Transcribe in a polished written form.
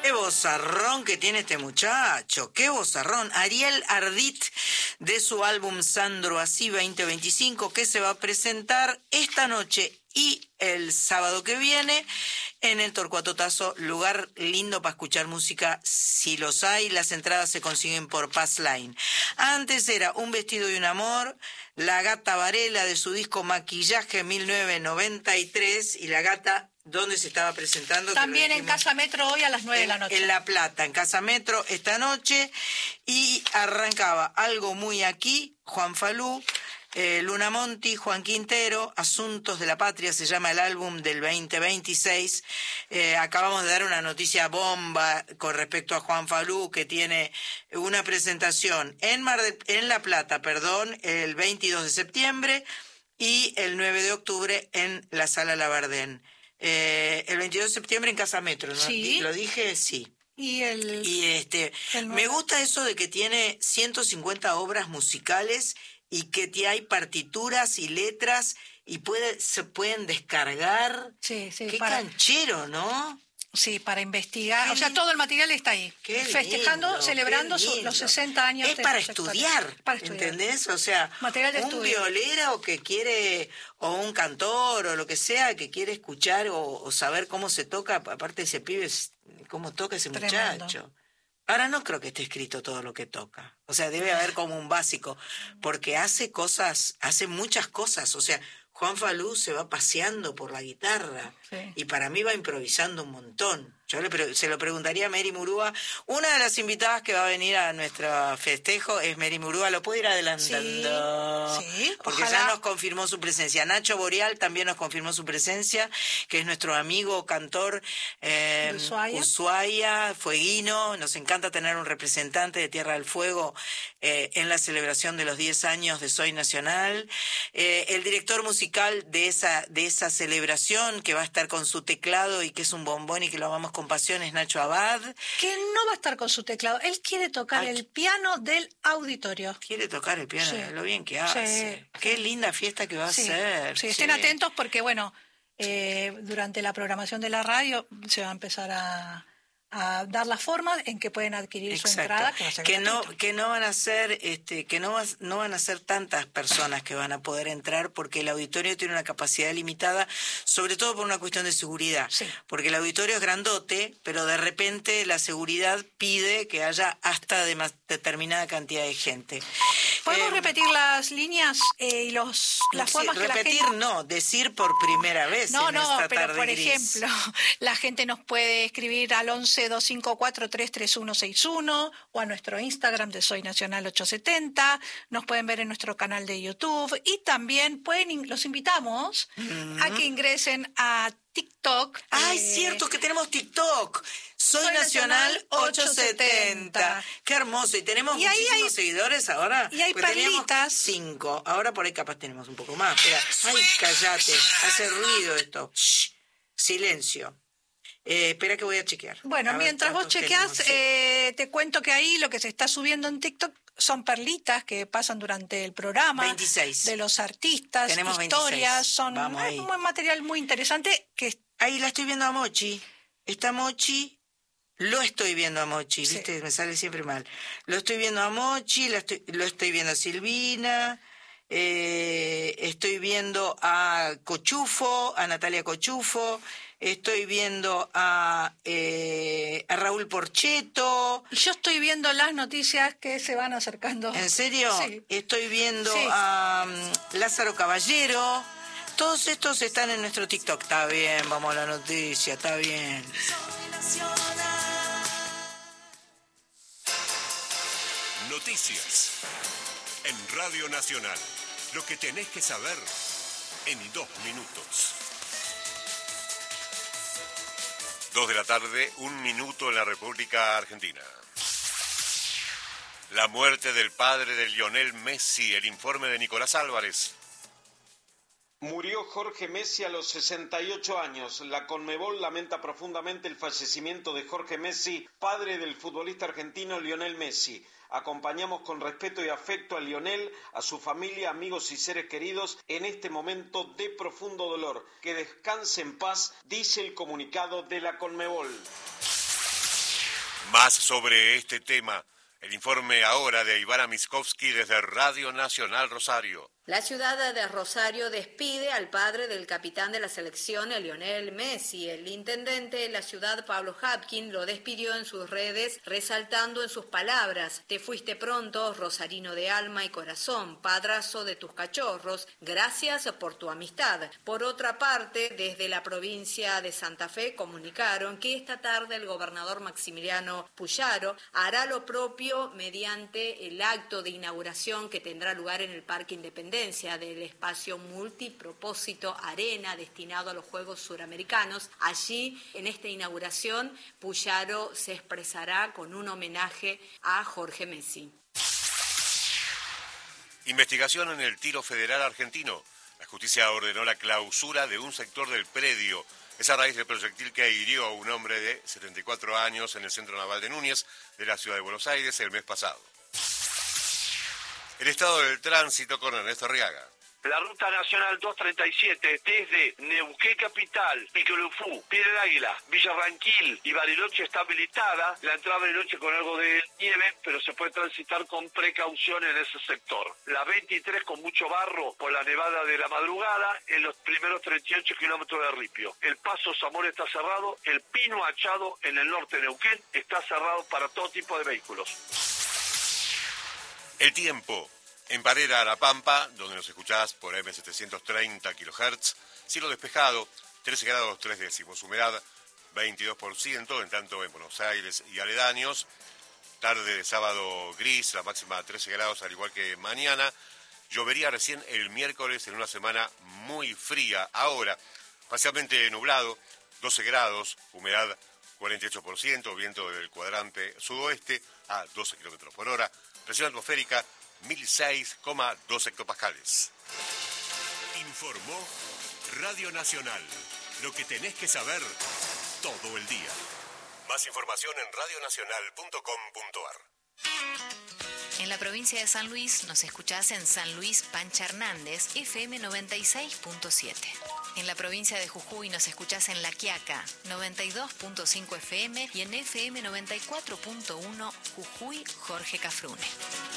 Qué vozarrón que tiene este muchacho, qué vozarrón. Ariel Ardit, de su álbum Sandro Así 2025, que se va a presentar esta noche y el sábado que viene en el Torcuato Tazo, lugar lindo para escuchar música si los hay. Las entradas se consiguen por Passline. Antes era Un vestido y un amor, La Gata Varela, de su disco Maquillaje 1993, y La Gata, ¿dónde se estaba presentando? También en Casa Metro hoy a las 9 de la noche. En La Plata, en Casa Metro esta noche. Y arrancaba Algo Muy Aquí, Juan Falú, Luna Monti, Juan Quintero, Asuntos de la Patria se llama el álbum del 2026. Acabamos de dar una noticia bomba con respecto a Juan Falú, que tiene una presentación en La Plata, el 22 de septiembre y el 9 de octubre en la Sala Labardén. El 22 de septiembre en Casa Metro, ¿no? Sí. ¿Lo dije? Sí. Me gusta eso de que tiene 150 obras musicales y que hay partituras y letras y se pueden descargar. Sí, qué canchero, ¿no? Sí, para investigar. O sea, todo el material está ahí. Festejando, lindo, celebrando los 60 años. Es para estudiar, ¿entendés? O sea, material de un violero que quiere, o un cantor, o lo que sea, que quiere escuchar o saber cómo se toca, aparte de ese pibe, cómo toca ese Tremendo. muchacho. Ahora no creo que esté escrito todo lo que toca. O sea, debe haber como un básico, porque hace muchas cosas. O sea, Juan Falú se va paseando por la guitarra, sí, y para mí va improvisando un montón. Yo se lo preguntaría a Mary Murúa. Una de las invitadas que va a venir a nuestro festejo es Mary Murúa. ¿Lo puedo ir adelantando? Sí, porque ojalá. ya nos confirmó su presencia. Nacho Boreal también nos confirmó su presencia, que es nuestro amigo cantor Ushuaia, fueguino. Nos encanta tener un representante de Tierra del Fuego en la celebración de los 10 años de Soy Nacional. El director musical de esa celebración, que va a estar con su teclado y que es un bombón y que lo amamos con pasión, es Nacho Abad. Que no va a estar con su teclado. Él quiere tocar el piano del auditorio. Quiere tocar el piano, sí, lo bien que hace. Sí, qué linda fiesta que va a ser. Sí, estén atentos porque, bueno, durante la programación de la radio se va a empezar a dar la forma en que pueden adquirir su entrada, que va a ser gratuito. Que no van a ser no van a ser tantas personas que van a poder entrar, porque el auditorio tiene una capacidad limitada, sobre todo por una cuestión de seguridad. Sí. Porque el auditorio es grandote, pero de repente la seguridad pide que haya hasta determinada cantidad de gente. ¿Podemos repetir las líneas y las formas que la gente... Repetir no, decir por primera vez en esta pero tarde por gris. ejemplo, la gente nos puede escribir al 11-254-33161 o a nuestro Instagram de Soy Nacional 870, nos pueden ver en nuestro canal de YouTube y también los invitamos a que ingresen a TikTok. Es cierto que tenemos TikTok. Soy Nacional 870. Qué hermoso. Y tenemos muchísimos seguidores ahora. Y hay perlitas. Teníamos 5. Ahora por ahí capaz tenemos un poco más. Espera. Ay, cállate. Hace ruido esto. Shh. Silencio. Espera que voy a chequear. Bueno, mientras vos chequeás, te cuento que ahí lo que se está subiendo en TikTok son perlitas que pasan durante el programa. 26. De los artistas, tenemos historias, 26. son un material muy interesante. Ahí la estoy viendo a Mochi. Está Mochi. Lo estoy viendo a Mochi, sí. ¿Viste? Me sale siempre mal. Lo estoy viendo a Mochi, lo estoy viendo a Silvina, estoy viendo a Cochufo, a Natalia Cochufo, estoy viendo a Raúl Porcheto. Y yo estoy viendo las noticias que se van acercando. ¿En serio? Sí. Estoy viendo a Lázaro Caballero. Todos estos están en nuestro TikTok. Está bien, vamos a la noticia, está bien. Noticias en Radio Nacional. Lo que tenés que saber en 2 minutos. 2 de la tarde, 1 minuto en la República Argentina. La muerte del padre de Lionel Messi, el informe de Nicolás Álvarez. Murió Jorge Messi a los 68 años. La Conmebol lamenta profundamente el fallecimiento de Jorge Messi, padre del futbolista argentino Lionel Messi. Acompañamos con respeto y afecto a Lionel, a su familia, amigos y seres queridos en este momento de profundo dolor. Que descanse en paz, dice el comunicado de la Conmebol. Más sobre este tema, el informe ahora de Ivana Miskovsky desde Radio Nacional Rosario. La ciudad de Rosario despide al padre del capitán de la selección, Lionel Messi. El intendente de la ciudad, Pablo Hapkin, lo despidió en sus redes, resaltando en sus palabras: te fuiste pronto, rosarino de alma y corazón, padrazo de tus cachorros, gracias por tu amistad. Por otra parte, desde la provincia de Santa Fe comunicaron que esta tarde el gobernador Maximiliano Puyaro hará lo propio mediante el acto de inauguración que tendrá lugar en el Parque Independencia del espacio multipropósito Arena destinado a los Juegos Suramericanos. Allí, en esta inauguración, Puyaro se expresará con un homenaje a Jorge Messi. Investigación en el tiro federal argentino. La justicia ordenó la clausura de un sector del predio. Es a raíz del proyectil que hirió a un hombre de 74 años en el Centro Naval de Núñez de la ciudad de Buenos Aires el mes pasado. El estado del tránsito con Ernesto Arriaga. La ruta nacional 237 desde Neuquén Capital, Picolufú, Piedra del Águila, Villa Ranquil y Bariloche está habilitada. La entrada a Bariloche con algo de nieve, pero se puede transitar con precaución en ese sector. La 23 con mucho barro por la nevada de la madrugada en los primeros 38 kilómetros de Ripio. El paso Zamora está cerrado. El Pino Achado en el norte de Neuquén está cerrado para todo tipo de vehículos. El tiempo. En Parera, La Pampa, donde nos escuchás por M730 kHz, cielo despejado, 13 grados 3 décimos, humedad 22%, en tanto en Buenos Aires y aledaños, tarde de sábado gris, la máxima 13 grados, al igual que mañana. Llovería recién el miércoles en una semana muy fría. Ahora, parcialmente nublado, 12 grados, humedad 48%, viento del cuadrante sudoeste a 12 kilómetros por hora, presión atmosférica 1006,2 hectopascales. Informó Radio Nacional. Lo que tenés que saber todo el día. Más información en radionacional.com.ar. En la provincia de San Luis nos escuchás en San Luis Pancha Hernández, FM 96.7. En la provincia de Jujuy nos escuchás en La Quiaca, 92.5 FM y en FM 94.1 Jujuy Jorge Cafrune.